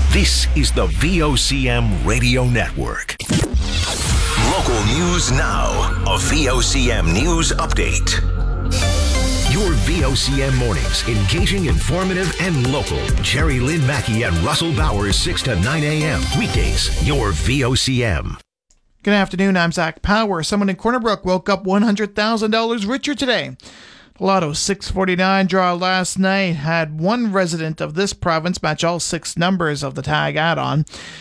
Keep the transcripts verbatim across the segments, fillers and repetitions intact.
This is the V O C M Radio Network. Local news now. A V O C M News Update. Your V O C M mornings, engaging, informative, and local. Jerry Lynn Mackey and Russell Bowers, six to nine a.m. Weekdays, your V O C M. Good afternoon, I'm Zach Power. Someone in Corner Brook woke up one hundred thousand dollars richer today. The Lotto six forty-nine draw last night had one resident of this province match all six numbers of the tag add-on.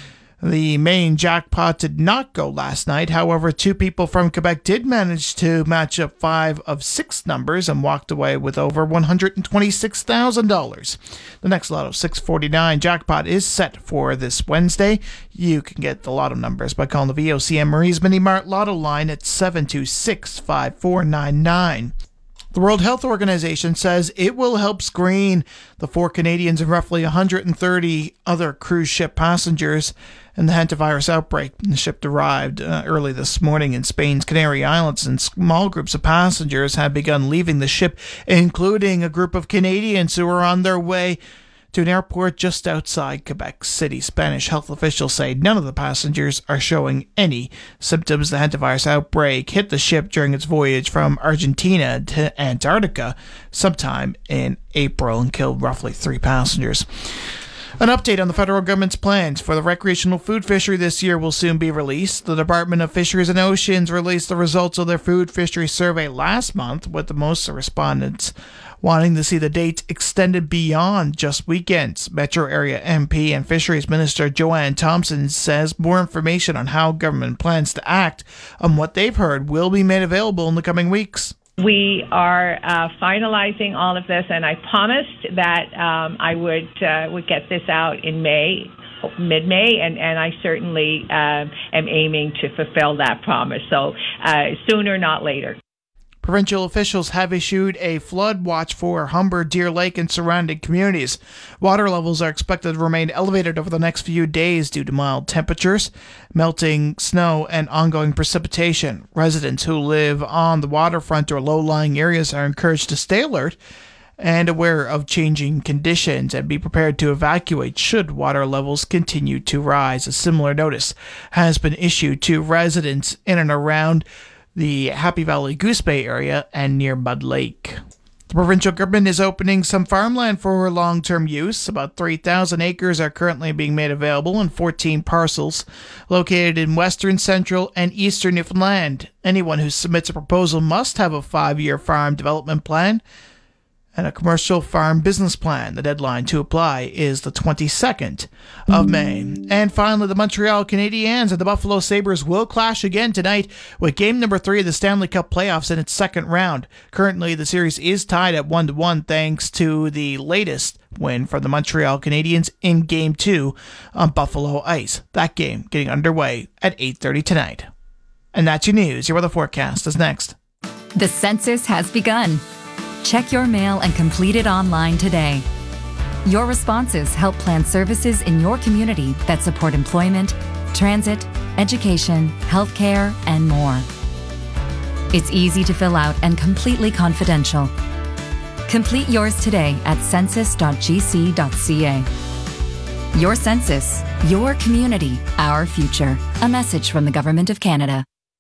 The main jackpot did not go last night. However, two people from Quebec did manage to match up five of six numbers and walked away with over one hundred twenty-six thousand dollars. The next Lotto six forty-nine jackpot is set for this Wednesday. You can get the Lotto numbers by calling the V O C M Marie's Mini Mart Lotto line at seven two six, five four nine nine. The World Health Organization says it will help screen the four Canadians and roughly one hundred thirty other cruise ship passengers in the hantavirus outbreak. The ship arrived uh, early this morning in Spain's Canary Islands, and small groups of passengers have begun leaving the ship, including a group of Canadians who are on their way to an airport just outside Quebec City. Spanish health officials say none of the passengers are showing any symptoms. The hantavirus outbreak hit the ship during its voyage from Argentina to Antarctica sometime in April and killed roughly three passengers. An update on the federal government's plans for the recreational food fishery this year will soon be released. The Department of Fisheries and Oceans released the results of their food fishery survey last month, with the most respondents wanting to see the dates extended beyond just weekends. Metro Area M P and Fisheries Minister Joanne Thompson says more information on how government plans to act on what they've heard will be made available in the coming weeks. We are uh, finalizing all of this, and I promised that um, I would uh, would get this out in May, mid-May, and, and I certainly uh, am aiming to fulfill that promise. So uh, sooner, not later. Provincial officials have issued a flood watch for Humber, Deer Lake, and surrounding communities. Water levels are expected to remain elevated over the next few days due to mild temperatures, melting snow, and ongoing precipitation. Residents who live on the waterfront or low-lying areas are encouraged to stay alert and aware of changing conditions and be prepared to evacuate should water levels continue to rise. A similar notice has been issued to residents in and around the Happy Valley Goose Bay area and near Mud Lake. The provincial government is opening some farmland for long-term use. About three thousand acres are currently being made available in fourteen parcels located in western, central, and eastern Newfoundland. Anyone who submits a proposal must have a five-year farm development plan and a commercial farm business plan. The deadline to apply is the twenty-second of May. And finally, the Montreal Canadiens and the Buffalo Sabres will clash again tonight with game number three of the Stanley Cup playoffs in its second round. Currently, the series is tied at one to one thanks to the latest win for the Montreal Canadiens in game two on Buffalo ice. That game getting underway at eight thirty tonight. And that's your news. Your weather forecast is next. The census has begun. Check your mail and complete it online today. Your responses help plan services in your community that support employment, transit, education, healthcare, and more. It's easy to fill out and completely confidential. Complete yours today at census dot g c dot c a. Your census, your community, our future. A message from the Government of Canada.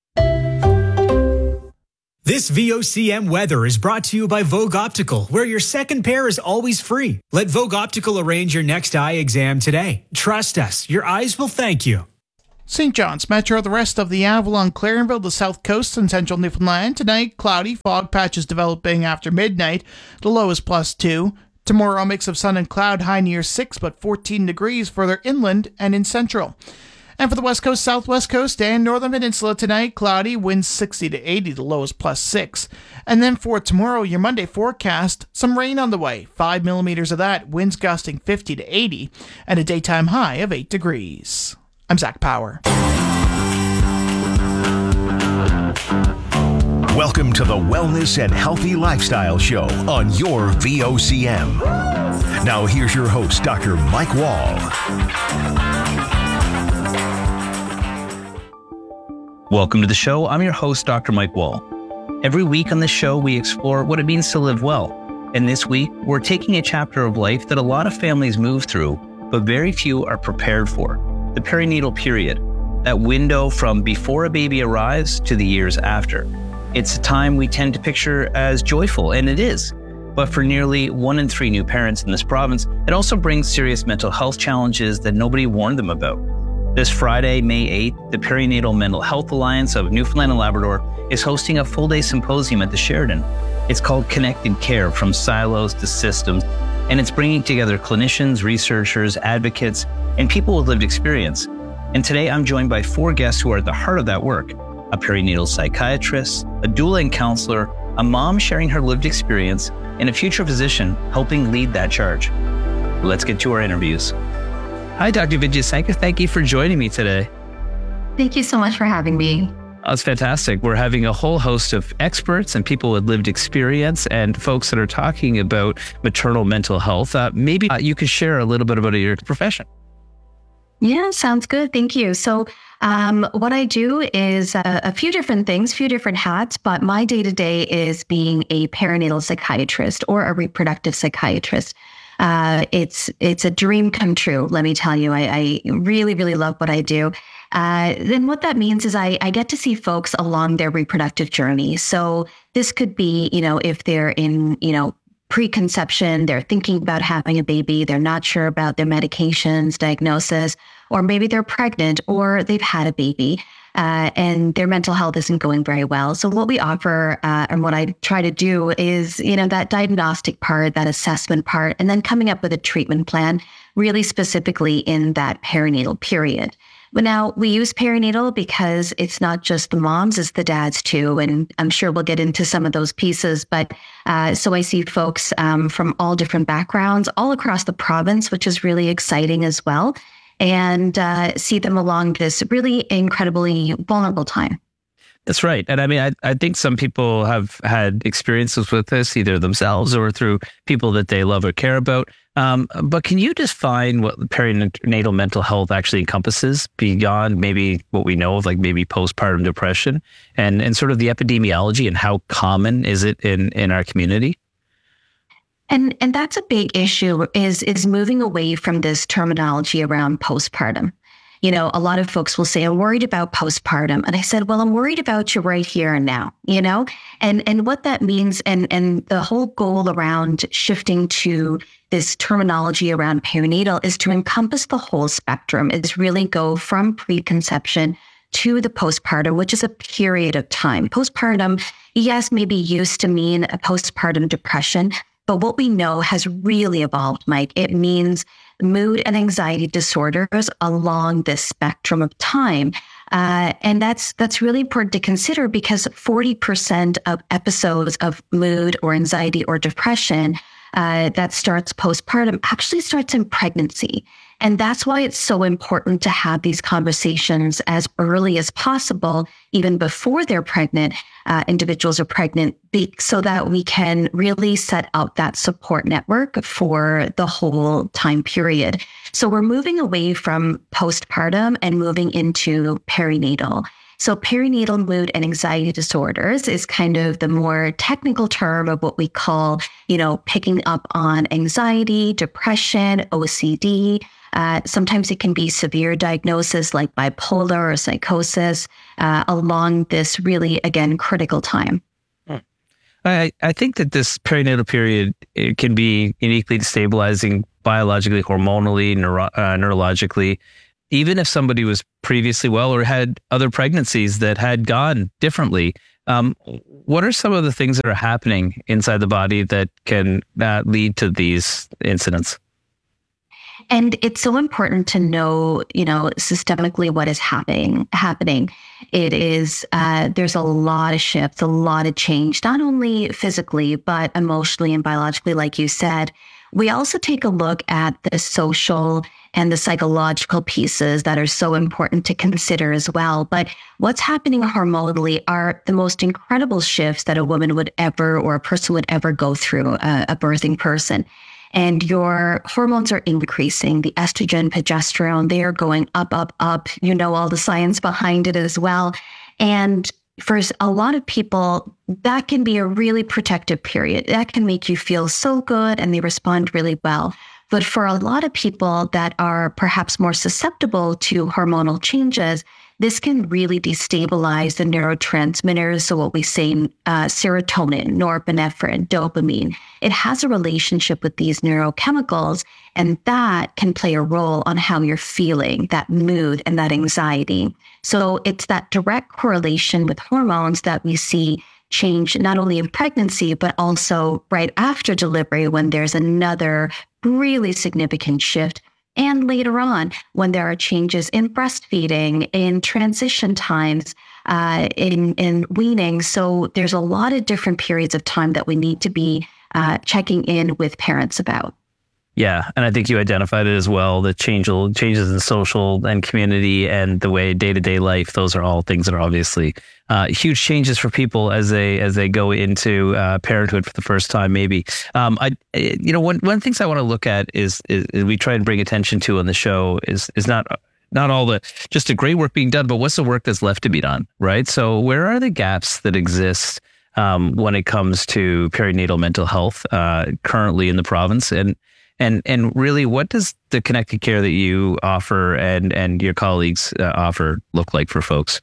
This V O C M weather is brought to you by Vogue Optical, where your second pair is always free. Let Vogue Optical arrange your next eye exam today. Trust us, your eyes will thank you. Saint John's Metro, the rest of the Avalon, Clarenville, the South Coast, and Central Newfoundland. Tonight, cloudy, fog patches developing after midnight. The low is plus two. Tomorrow, a mix of sun and cloud, high near six, but fourteen degrees further inland and in central. And for the West Coast, Southwest Coast, and Northern Peninsula tonight, cloudy, winds sixty to eighty, the low is plus six. And then for tomorrow, your Monday forecast, some rain on the way, five millimeters of that, winds gusting fifty to eighty, and a daytime high of eight degrees. I'm Zach Power. Welcome to the Wellness and Healthy Lifestyle Show on your V O C M. Now here's your host, Doctor Mike Wall. Welcome to the show. I'm your host, Doctor Mike Wall. Every week on this show, we explore what it means to live well. And this week, we're taking a chapter of life that a lot of families move through but very few are prepared for: the perinatal period, that window from before a baby arrives to the years after. It's a time we tend to picture as joyful, and it is. But for nearly one in three new parents in this province, it also brings serious mental health challenges that nobody warned them about. This Friday, May eighth, the Perinatal Mental Health Alliance of Newfoundland and Labrador is hosting a full-day symposium at the Sheridan. It's called Connected Care: From Silos to Systems, and it's bringing together clinicians, researchers, advocates, and people with lived experience. And today I'm joined by four guests who are at the heart of that work: a perinatal psychiatrist, a doula and counselor, a mom sharing her lived experience, and a future physician helping lead that charge. Let's get to our interviews. Hi, Doctor Vijayasankar. Thank you for joining me today. Thank you so much for having me. That's fantastic. We're having a whole host of experts and people with lived experience and folks that are talking about maternal mental health. Uh, maybe uh, you could share a little bit about your profession. Yeah, sounds good. Thank you. So um, what I do is uh, a few different things, few different hats, but my day-to-day is being a perinatal psychiatrist or a reproductive psychiatrist. Uh, it's it's a dream come true, let me tell you. I, I really, really love what I do. Uh, then what that means is I, I get to see folks along their reproductive journey. So this could be, you know, if they're in, you know, preconception, they're thinking about having a baby, they're not sure about their medications, diagnosis, or maybe they're pregnant or they've had a baby uh, and their mental health isn't going very well. So what we offer uh, and what I try to do is, you know, that diagnostic part, that assessment part, and then coming up with a treatment plan really specifically in that perinatal period. But now we use perinatal because it's not just the moms, it's the dads too. And I'm sure we'll get into some of those pieces. But uh, so I see folks um, from all different backgrounds, all across the province, which is really exciting as well. And uh, see them along this really incredibly vulnerable time. That's right. And I mean, I, I think some people have had experiences with this, either themselves or through people that they love or care about. Um, but can you define what perinatal mental health actually encompasses beyond maybe what we know of, like maybe postpartum depression, and, and sort of the epidemiology and how common is it in, in our community? And and that's a big issue is is moving away from this terminology around postpartum. You know, a lot of folks will say, I'm worried about postpartum. And I said, well, I'm worried about you right here and now, you know, and and what that means. And, and the whole goal around shifting to this terminology around perinatal is to encompass the whole spectrum, is really go from preconception to the postpartum, which is a period of time. Postpartum, yes, maybe used to mean a postpartum depression, but what we know has really evolved, Mike. It means mood and anxiety disorders along this spectrum of time. Uh, and that's that's really important to consider because forty percent of episodes of mood or anxiety or depression uh, that starts postpartum actually starts in pregnancy. And that's why it's so important to have these conversations as early as possible, even before they're pregnant, uh, individuals are pregnant, be, so that we can really set out that support network for the whole time period. So we're moving away from postpartum and moving into perinatal. So perinatal mood and anxiety disorders is kind of the more technical term of what we call, you know, picking up on anxiety, depression, O C D. Uh, sometimes it can be severe diagnosis like bipolar or psychosis uh, along this really, again, critical time. I, I think that this perinatal period, it can be uniquely destabilizing biologically, hormonally, neuro, uh, neurologically. Even if somebody was previously well or had other pregnancies that had gone differently, um, what are some of the things that are happening inside the body that can uh, lead to these incidents? And it's so important to know, you know, systemically what is happening. Happening. It is, uh, there's a lot of shifts, a lot of change, not only physically, but emotionally and biologically, like you said. We also take a look at the social and the psychological pieces that are so important to consider as well. But what's happening hormonally are the most incredible shifts that a woman would ever, or a person would ever go through, uh, a birthing person. And your hormones are increasing, the estrogen, progesterone, they are going up, up, up. You know, all the science behind it as well. And for a lot of people, that can be a really protective period. That can make you feel so good and they respond really well. But for a lot of people that are perhaps more susceptible to hormonal changes, this can really destabilize the neurotransmitters. So what we say, uh, serotonin, norepinephrine, dopamine, it has a relationship with these neurochemicals, and that can play a role on how you're feeling, that mood and that anxiety. So it's that direct correlation with hormones that we see change not only in pregnancy, but also right after delivery when there's another really significant shift. And later on, when there are changes in breastfeeding, in transition times, uh, in, in weaning. So there's a lot of different periods of time that we need to be uh, checking in with parents about. Yeah, and I think you identified it as well, the change, changes in social and community and the way day-to-day life, those are all things that are obviously uh, huge changes for people as they as they go into uh, parenthood for the first time, maybe. Um, I, you know, one one of the things I want to look at is, is, is we try and bring attention to on the show is is not not all the just the great work being done, but what's the work that's left to be done, right? So where are the gaps that exist um, when it comes to perinatal mental health uh, currently in the province? And And and really, what does the connected care that you offer and, and your colleagues uh, offer look like for folks?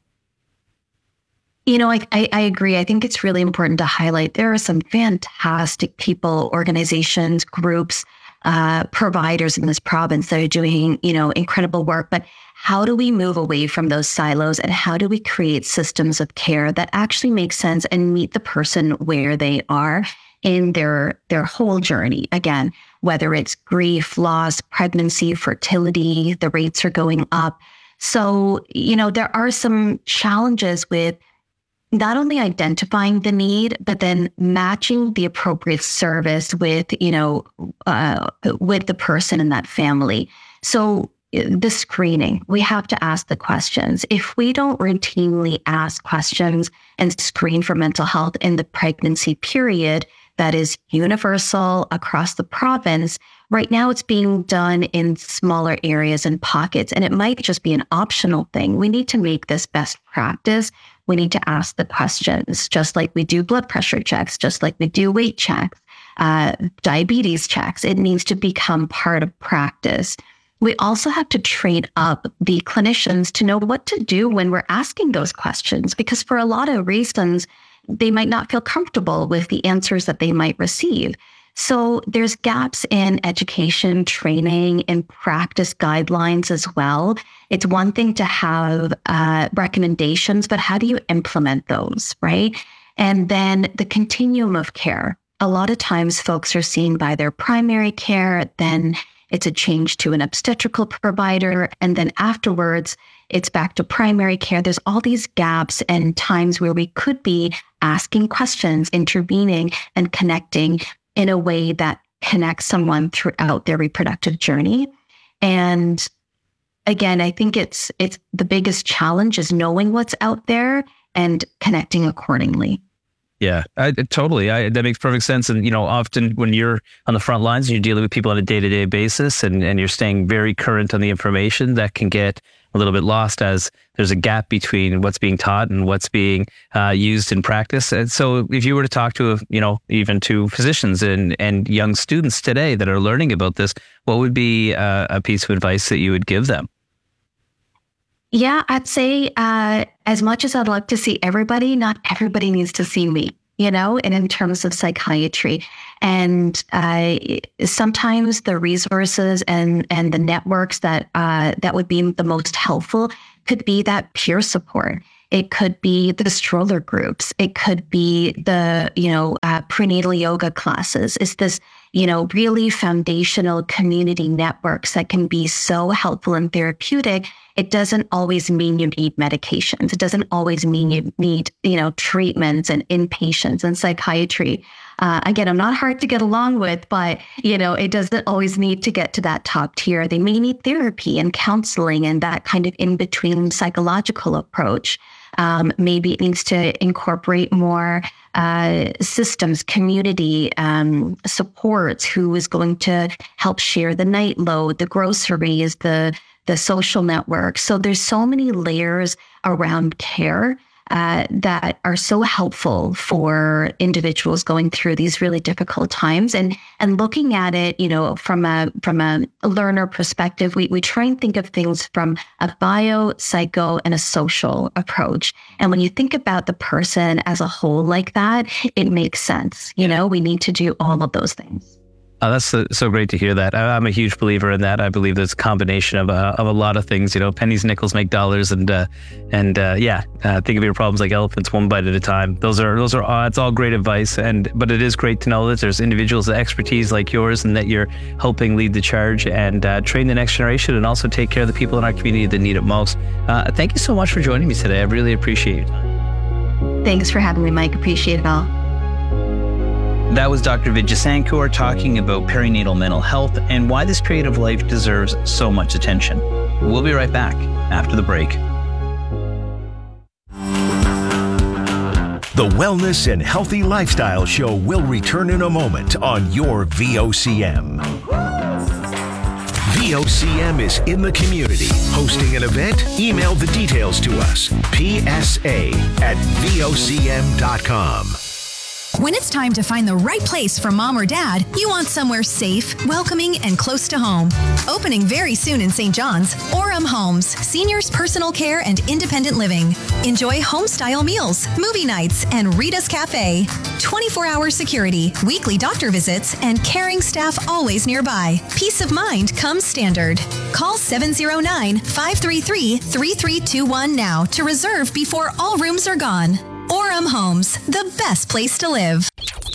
You know, I, I, I agree. I think it's really important to highlight there are some fantastic people, organizations, groups, uh, providers in this province that are doing, you know, incredible work. But how do we move away from those silos, and how do we create systems of care that actually make sense and meet the person where they are in their their whole journey? Again, whether it's grief, loss, pregnancy, fertility, the rates are going up. So, you know, there are some challenges with not only identifying the need, but then matching the appropriate service with, you know, uh, with the person in that family. So the screening, we have to ask the questions. If we don't routinely ask questions and screen for mental health in the pregnancy period, that is universal across the province. Right now, it's being done in smaller areas and pockets, and it might just be an optional thing. We need to make this best practice. We need to ask the questions, just like we do blood pressure checks, just like we do weight checks, uh, diabetes checks. It needs to become part of practice. We also have to train up the clinicians to know what to do when we're asking those questions, because for a lot of reasons, they might not feel comfortable with the answers that they might receive. So there's gaps in education, training, and practice guidelines as well. It's one thing to have uh, recommendations, but how do you implement those, right? And then the continuum of care. A lot of times folks are seen by their primary care, then it's a change to an obstetrical provider, and then afterwards, it's back to primary care. There's all these gaps and times where we could be asking questions, intervening, and connecting in a way that connects someone throughout their reproductive journey. And again, I think it's it's the biggest challenge is knowing what's out there and connecting accordingly. Yeah, I, totally. I, that makes perfect sense. And, you know, often when you're on the front lines and you're dealing with people on a day-to-day basis and, and you're staying very current on the information, that can get a little bit lost as there's a gap between what's being taught and what's being uh, used in practice. And so if you were to talk to, you know, even to physicians and, and young students today that are learning about this, what would be uh, a piece of advice that you would give them? Yeah, I'd say uh, as much as I'd love to see everybody, not everybody needs to see me, you know, and in terms of psychiatry. And uh, sometimes the resources and, and the networks that uh, that would be the most helpful could be that peer support. It could be the stroller groups. It could be the, you know, uh, prenatal yoga classes. It's this, you know, really foundational community networks that can be so helpful and therapeutic. It doesn't always mean you need medications. It doesn't always mean you need, you know, treatments and inpatients and psychiatry. Uh, again, I'm not hard to get along with, but, you know, it doesn't always need to get to that top tier. They may need therapy and counseling and that kind of in-between psychological approach. Um, maybe it needs to incorporate more uh, systems, community um, supports, who is going to help share the night load, the groceries, the the social network. So there's so many layers around care uh, that are so helpful for individuals going through these really difficult times. And and looking at it, you know, from a from a learner perspective, we we try and think of things from a bio, psycho, and a social approach. And when you think about the person as a whole like that, it makes sense. You know, we need to do all of those things. Oh, that's so, so great to hear that. I, I'm a huge believer in that. I believe there's a combination of uh, of a lot of things. You know, pennies, nickels make dollars, and uh, and uh, yeah, uh, think of your problems like elephants, one bite at a time. Those are those are uh, it's all great advice, and but it is great to know that there's individuals with expertise like yours, and that you're helping lead the charge and uh, train the next generation, and also take care of the people in our community that need it most. Uh, thank you so much for joining me today. I really appreciate your time. Thanks for having me, Mike. Appreciate it all. That was Doctor Vidya Sankur talking about perinatal mental health and why this period of life deserves so much attention. We'll be right back after the break. The Wellness and Healthy Lifestyle Show will return in a moment on your V O C M. V O C M is in the community. Hosting an event? Email the details to us. P S A at V O C M dot com. When it's time to find the right place for mom or dad, you want somewhere safe, welcoming, and close to home. Opening very soon in Saint John's, Orem Homes, seniors personal care and independent living. Enjoy home-style meals, movie nights, and Rita's Cafe. twenty-four hour security, weekly doctor visits, and caring staff always nearby. Peace of mind comes standard. Call seven oh nine, five three three, three three two one now to reserve before all rooms are gone. Orem Homes, the best place to live.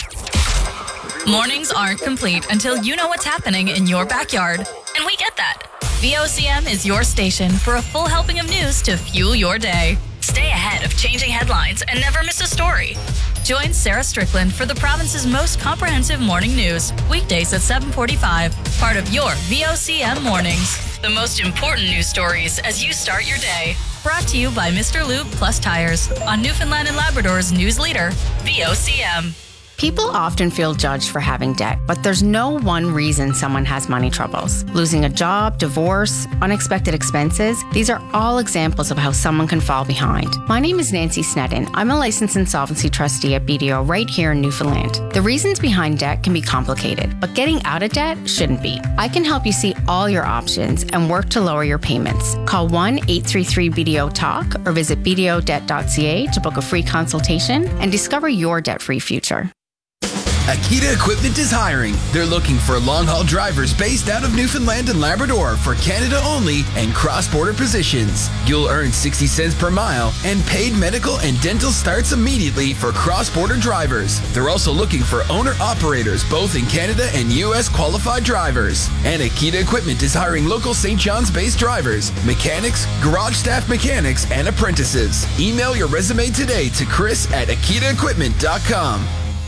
Mornings aren't complete until you know what's happening in your backyard. And we get that. V O C M is your station for a full helping of news to fuel your day. Stay ahead of changing headlines and never miss a story. Join Sarah Strickland for the province's most comprehensive morning news, weekdays at seven forty-five, part of your V O C M mornings. The most important news stories as you start your day. Brought to you by Mister Lube Plus Tires on Newfoundland and Labrador's news leader, V O C M. People often feel judged for having debt, but there's no one reason someone has money troubles. Losing a job, divorce, unexpected expenses, these are all examples of how someone can fall behind. My name is Nancy Sneddon. I'm a licensed insolvency trustee at B D O right here in Newfoundland. The reasons behind debt can be complicated, but getting out of debt shouldn't be. I can help you see all your options and work to lower your payments. Call one eight three three B D O talk or visit b d o debt dot c a to book a free consultation and discover your debt-free future. Akita Equipment is hiring. They're looking for long-haul drivers based out of Newfoundland and Labrador for Canada only and cross-border positions. You'll earn sixty cents per mile and paid medical and dental starts immediately for cross-border drivers. They're also looking for owner-operators both in Canada and U S qualified drivers. And Akita Equipment is hiring local Saint John's-based drivers, mechanics, garage staff mechanics, and apprentices. Email your resume today to Chris at akita equipment dot com.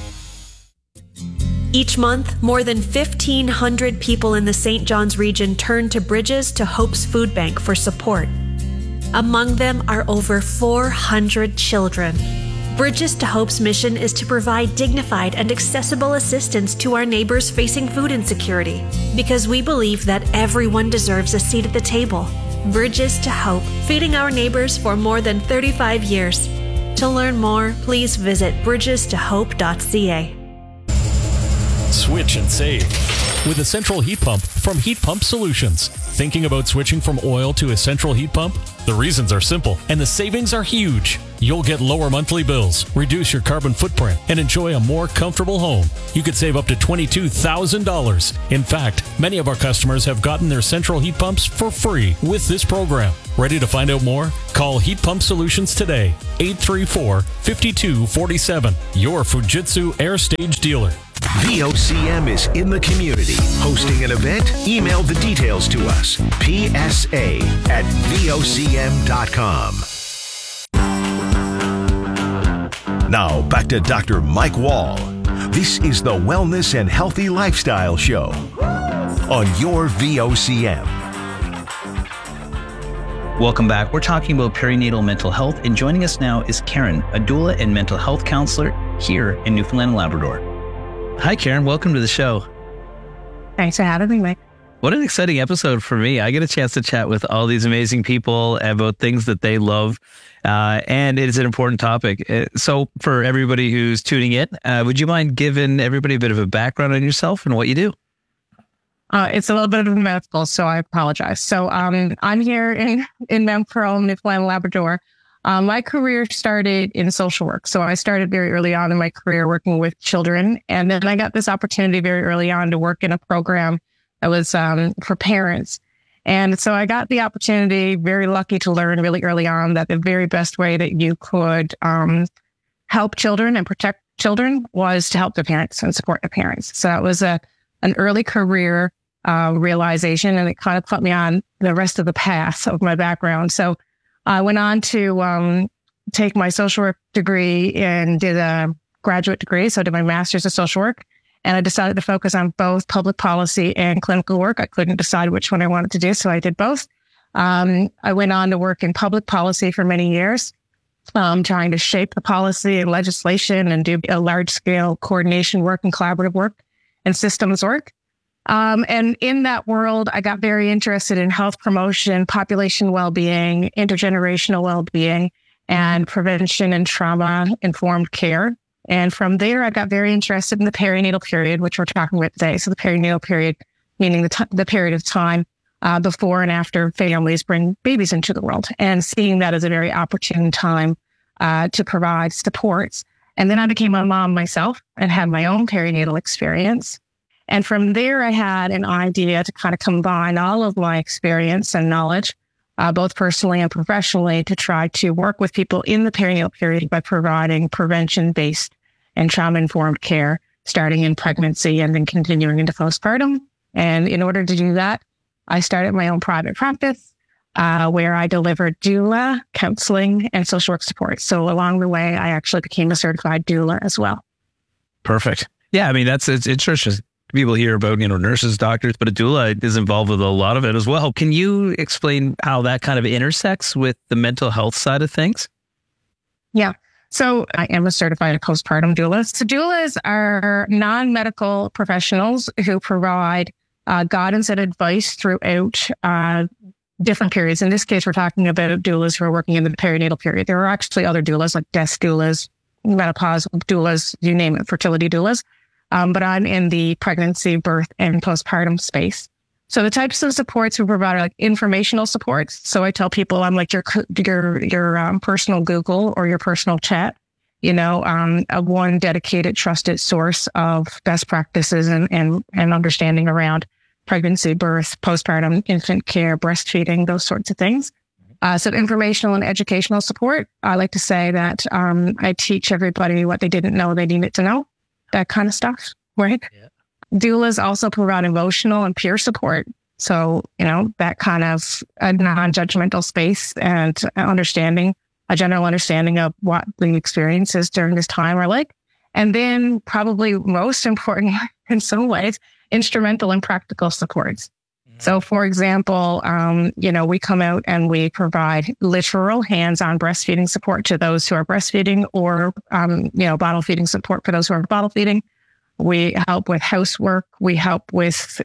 Each month, more than fifteen hundred people in the Saint John's region turn to Bridges to Hope's Food Bank for support. Among them are over four hundred children. Bridges to Hope's mission is to provide dignified and accessible assistance to our neighbors facing food insecurity, because we believe that everyone deserves a seat at the table. Bridges to Hope, feeding our neighbors for more than thirty-five years. To learn more, please visit bridges to hope dot c a. Switch and save with a central heat pump from Heat Pump Solutions. Thinking about switching from oil to a central heat pump? The reasons are simple and the savings are huge. You'll get lower monthly bills, reduce your carbon footprint, and enjoy a more comfortable home. You could save up to twenty-two thousand dollars. In fact, many of our customers have gotten their central heat pumps for free with this program. Ready to find out more? Call Heat Pump Solutions today, eight three four, five two four seven, your Fujitsu Air Stage dealer. V O C M is in the community. Hosting an event? Email the details to us. P S A at V O C M dot com. Now back to Doctor Mike Wall. This is the Wellness and Healthy Lifestyle Show on your V O C M. Welcome back. We're talking about perinatal mental health, and joining us now is Karen, a doula and mental health counselor here in Newfoundland and Labrador. Hi, Karen. Welcome to the show. Thanks for having me, Mike. What an exciting episode for me. I get a chance to chat with all these amazing people about things that they love. Uh, and it is an important topic. So for everybody who's tuning in, uh, would you mind giving everybody a bit of a background on yourself and what you do? Uh, it's a little bit of a mouthful, so I apologize. So um, I'm here in, in Mount Pearl, Newfoundland, Labrador. Um, my career started in social work. So I started very early on in my career working with children. And then I got this opportunity very early on to work in a program that was um, for parents. And so I got the opportunity, very lucky to learn really early on that the very best way that you could um, help children and protect children was to help the parents and support the parents. So that was a an early career uh, realization, and it kind of put me on the rest of the path of my background. So I went on to um, take my social work degree and did a graduate degree. So I did my master's of social work. And I decided to focus on both public policy and clinical work. I couldn't decide which one I wanted to do, so I did both. Um, I went on to work in public policy for many years, um, trying to shape the policy and legislation and do a large-scale coordination work and collaborative work and systems work. Um, and in that world, I got very interested in health promotion, population well-being, intergenerational well-being, and prevention and trauma-informed care. And from there, I got very interested in the perinatal period, which we're talking about today. So the perinatal period, meaning the, t- the period of time uh, before and after families bring babies into the world, and seeing that as a very opportune time uh, to provide supports. And then I became a mom myself and had my own perinatal experience. And from there, I had an idea to kind of combine all of my experience and knowledge, uh, both personally and professionally, to try to work with people in the perinatal period by providing prevention-based and trauma-informed care, starting in pregnancy and then continuing into postpartum. And in order to do that, I started my own private practice uh, where I delivered doula, counseling, and social work support. So along the way, I actually became a certified doula as well. Perfect. Yeah, I mean, that's it's interesting. People hear about, you know, nurses, doctors, but a doula is involved with a lot of it as well. Can you explain how that kind of intersects with the mental health side of things? Yeah. So I am a certified postpartum doula. So doulas are non-medical professionals who provide uh, guidance and advice throughout uh, different periods. In this case, we're talking about doulas who are working in the perinatal period. There are actually other doulas like death doulas, menopause doulas, you name it, fertility doulas. Um, but I'm in the pregnancy, birth, and postpartum space. So the types of supports we provide are like informational supports. So I tell people I'm like your your your um, personal Google or your personal chat, you know, um, a one dedicated, trusted source of best practices and, and, and understanding around pregnancy, birth, postpartum, infant care, breastfeeding, those sorts of things. Uh, so informational and educational support. I like to say that um, I teach everybody what they didn't know they needed to know, that kind of stuff, right? Yeah. Doulas also provide emotional and peer support. So, you know, that kind of a non-judgmental space and understanding, a general understanding of what the experiences during this time are like. And then probably most important in some ways, instrumental and practical supports. Mm-hmm. So for example, um, you know, we come out and we provide literal hands-on breastfeeding support to those who are breastfeeding or, um, you know, bottle feeding support for those who are bottle feeding. We help with housework. We help with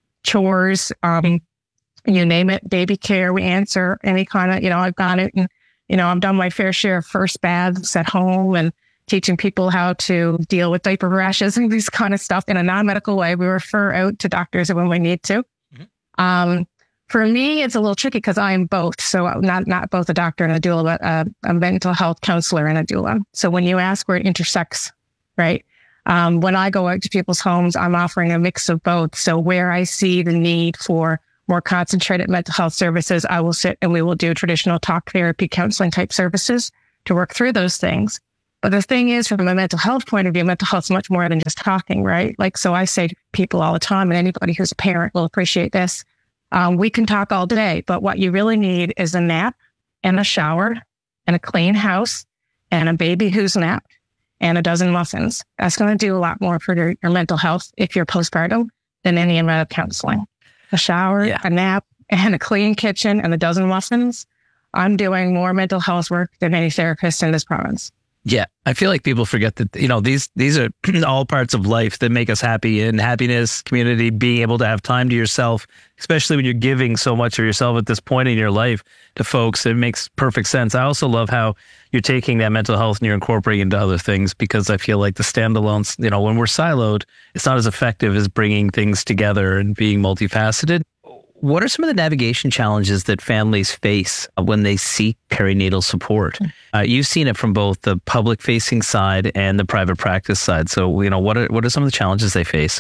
chores, um, you name it, baby care. We answer any kind of, you know, I've got it. And, you know, I've done my fair share of first baths at home and teaching people how to deal with diaper rashes and these kind of stuff in a non-medical way. We refer out to doctors when we need to. Mm-hmm. Um, for me, it's a little tricky because I am both. So not, not both a doctor and a doula, but a, a mental health counselor and a doula. So when you ask where it intersects, right? Um, when I go out to people's homes, I'm offering a mix of both. So where I see the need for more concentrated mental health services, I will sit and we will do traditional talk therapy, counseling type services to work through those things. But the thing is, from a mental health point of view, mental health is much more than just talking, right? Like, so I say to people all the time, and anybody who's a parent will appreciate this. Um, we can talk all day, but what you really need is a nap and a shower and a clean house and a baby who's napped and a dozen muffins. That's going to do a lot more for your, your mental health if you're postpartum than any amount of counseling. A shower, yeah. a nap, and a clean kitchen and a dozen muffins. I'm doing more mental health work than any therapist in this province. Yeah, I feel like people forget that, you know, these these are all parts of life that make us happy, and happiness, community, being able to have time to yourself, especially when you're giving so much of yourself at this point in your life to folks. It makes perfect sense. I also love how you're taking that mental health and you're incorporating into other things, because I feel like the standalones, you know, when we're siloed, it's not as effective as bringing things together and being multifaceted. What are some of the navigation challenges that families face when they seek perinatal support? Uh, you've seen it from both the public-facing side and the private practice side. So, you know, what are what are some of the challenges they face?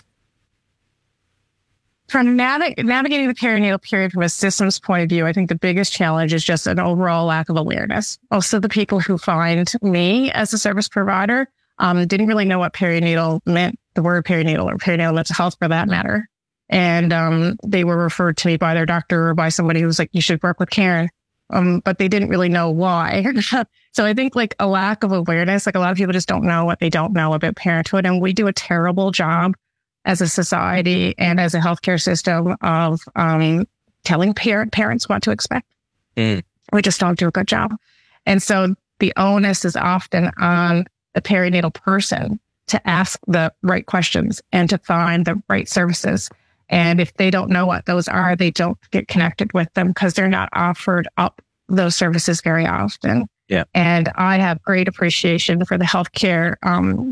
From nav- navigating the perinatal period from a systems point of view, I think the biggest challenge is just an overall lack of awareness. Most of the people who find me as a service provider um, didn't really know what perinatal meant, the word perinatal or perinatal mental health for that matter. And um, they were referred to me by their doctor or by somebody who was like, you should work with Karen. Um, but they didn't really know why. So I think like a lack of awareness, like a lot of people just don't know what they don't know about parenthood. And we do a terrible job as a society and as a healthcare system of um, telling parent, parents what to expect. Mm. We just don't do a good job. And so the onus is often on the perinatal person to ask the right questions and to find the right services. And if they don't know what those are, they don't get connected with them because they're not offered up those services very often. Yeah. And I have great appreciation for the healthcare um,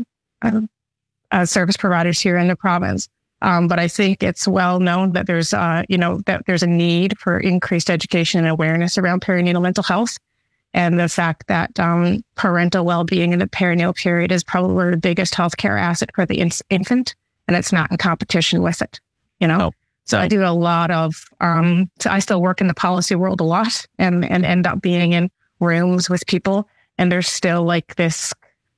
uh, service providers here in the province. Um, but I think it's well known that there's, uh, you know, that there's a need for increased education and awareness around perinatal mental health. And the fact that um, parental well-being in the perinatal period is probably the biggest healthcare asset for the in- infant, and it's not in competition with it. You know, oh, so I do a lot of, um, so I still work in the policy world a lot and, and end up being in rooms with people. And there's still like this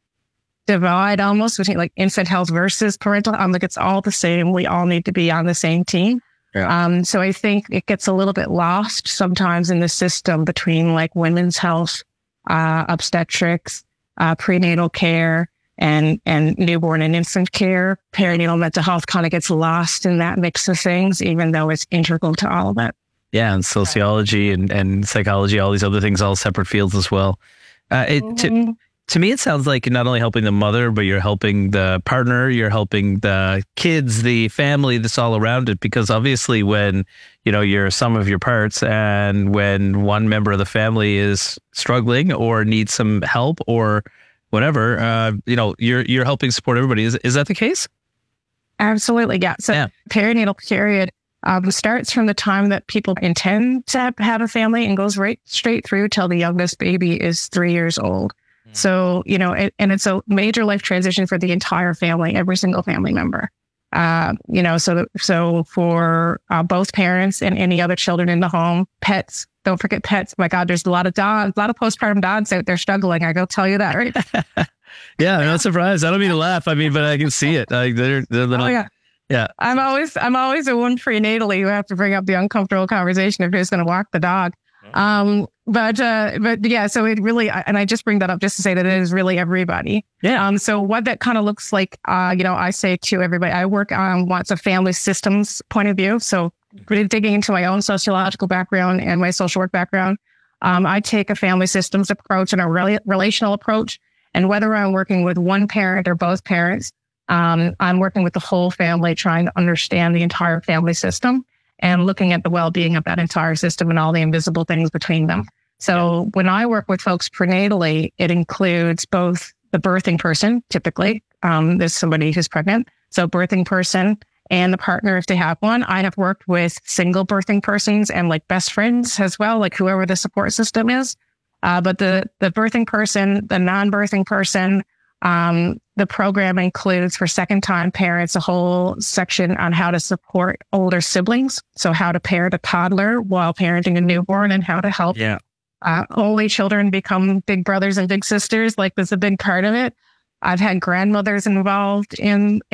divide almost between like infant health versus parental. I'm like, it's all the same. We all need to be on the same team. Yeah. Um, so I think it gets a little bit lost sometimes in the system between like women's health, uh, obstetrics, uh, prenatal care, and and newborn and infant care. Perinatal mental health kind of gets lost in that mix of things, even though it's integral to all of it. Yeah, and sociology and, and psychology, all these other things, all separate fields as well. Uh, it, mm-hmm. to, to me, it sounds like you're not only helping the mother, but you're helping the partner, you're helping the kids, the family that's all around it. Because obviously when, you know, you're some of your parts, and when one member of the family is struggling or needs some help or whatever, uh, you know, you're you're helping support everybody. Is is that the case? Absolutely, yeah. So yeah. Perinatal period um, starts from the time that people intend to have a family and goes right straight through till the youngest baby is three years old. Mm. So, you know, it, and it's a major life transition for the entire family, every single family member. Uh, you know, so so for uh, both parents and any other children in the home, pets. Don't forget pets. My God, there's a lot of dogs, a lot of postpartum dogs out there struggling. I go tell you that, right? Yeah, I'm not surprised. I don't mean to laugh. I mean, but I can see it. Like they're, they're little, oh, yeah. Yeah. I'm always, I'm always the one prenatally who have to bring up the uncomfortable conversation if who's going to walk the dog. Um, but, uh, but yeah, so it really, and I just bring that up just to say that it is really everybody. Yeah. Um, so what that kind of looks like, uh, you know, I say to everybody, I work on what's a family systems point of view. So really digging into my own sociological background and my social work background. Um, I take a family systems approach and a rel- relational approach. And whether I'm working with one parent or both parents, um, I'm working with the whole family, trying to understand the entire family system and looking at the well-being of that entire system and all the invisible things between them. So when I work with folks prenatally, it includes both the birthing person, typically, um, there's somebody who's pregnant. So birthing person and the partner, if they have one. I have worked with single birthing persons and like best friends as well, like whoever the support system is. Uh, but the, the birthing person, the non-birthing person, um, the program includes for second time parents, a whole section on how to support older siblings. So how to parent a toddler while parenting a newborn and how to help yeah. uh, only children become big brothers and big sisters. Like there's a big part of it. I've had grandmothers involved in